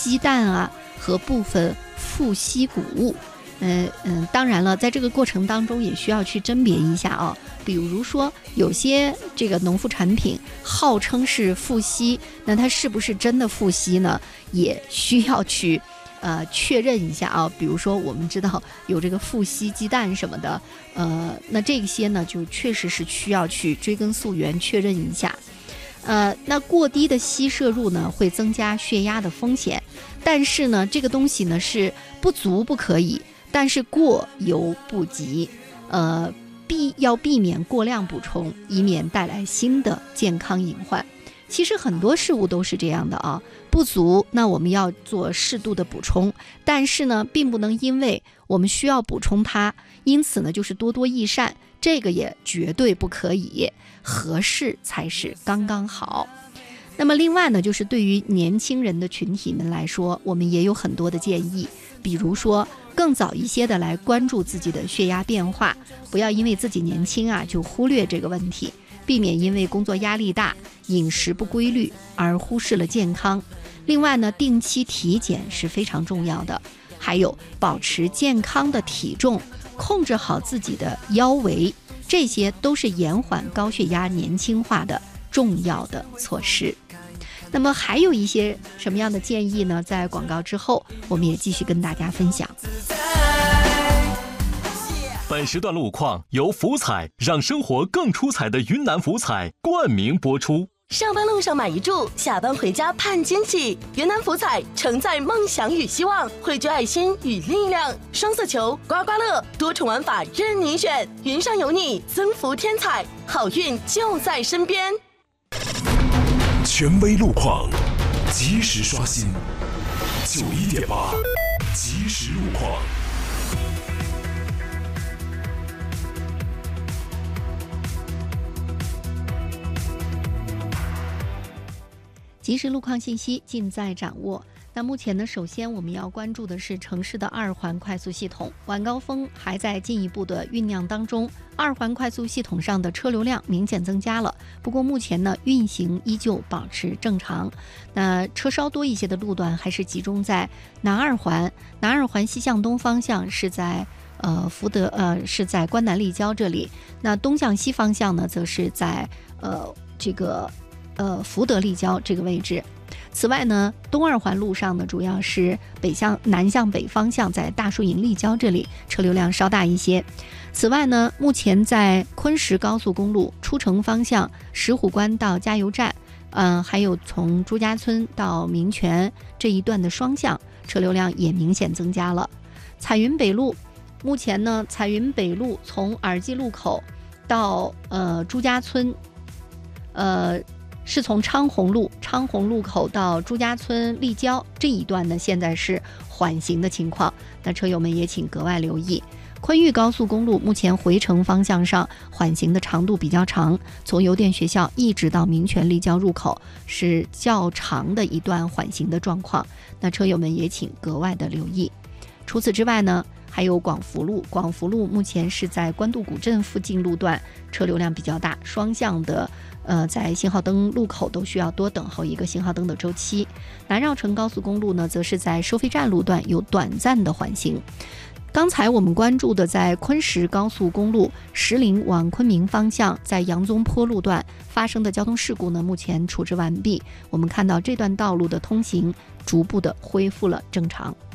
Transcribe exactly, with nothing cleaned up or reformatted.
鸡蛋啊和部分富硒谷物。嗯嗯，当然了，在这个过程当中也需要去甄别一下啊。比如说，有些这个农副产品号称是富硒，那它是不是真的富硒呢？也需要去呃确认一下啊。比如说，我们知道有这个富硒鸡蛋什么的，呃，那这些呢，就确实是需要去追根溯源确认一下。呃，那过低的硒摄入呢，会增加血压的风险，但是呢，这个东西呢是不足不可以。但是过犹不及，呃，必要避免过量补充，以免带来新的健康隐患。其实很多事物都是这样的啊，不足，那我们要做适度的补充，但是呢，并不能因为我们需要补充它，因此呢，就是多多益善，这个也绝对不可以，合适才是刚刚好。那么另外呢，就是对于年轻人的群体们来说，我们也有很多的建议，比如说更早一些的来关注自己的血压变化，不要因为自己年轻啊就忽略这个问题，避免因为工作压力大、饮食不规律而忽视了健康。另外呢，定期体检是非常重要的，还有保持健康的体重，控制好自己的腰围，这些都是延缓高血压年轻化的重要的措施。那么还有一些什么样的建议呢？在广告之后，我们也继续跟大家分享。 本时段路况由福彩让生活更出彩的云南福彩冠名播出。 上班路上买一注，下班回家盼惊喜。云南福彩承载梦想与希望，汇聚爱心与力量。双色球、刮刮乐，多重玩法任你选。云上有你，增福添彩，好运就在身边。 权威路况，及时刷新。九一点八，及时路况。 及时路况信息尽在掌握。那目前呢，首先我们要关注的是城市的二环快速系统，晚高峰还在进一步的酝酿当中，二环快速系统上的车流量明显增加了，不过目前呢，运行依旧保持正常。那车稍多一些的路段还是集中在南二环，南二环西向东方向是在呃福德呃是在关南立交这里，那东向西方向呢，则是在呃这个呃福德立交这个位置。此外呢，东二环路上呢，主要是北向南向北方向，在大树营立交这里车流量稍大一些。此外呢，目前在昆石高速公路出城方向，石虎关到加油站，嗯、呃，还有从朱家村到民权这一段的双向车流量也明显增加了。彩云北路，目前呢，彩云北路从耳际路口到呃朱家村，呃。是从昌洪路昌洪路口到朱家村立交这一段呢，现在是缓行的情况，那车友们也请格外留意。昆玉高速公路目前回程方向上缓行的长度比较长，从邮电学校一直到民权立交入口是较长的一段缓行的状况，那车友们也请格外的留意。除此之外呢，还有广福路，广福路目前是在官渡古镇附近路段车流量比较大，双向的呃，在信号灯路口都需要多等候一个信号灯的周期。南绕城高速公路呢，则是在收费站路段有短暂的缓行。刚才我们关注的在昆石高速公路石林往昆明方向，在杨宗坡路段发生的交通事故呢，目前处置完毕。我们看到这段道路的通行逐步的恢复了正常。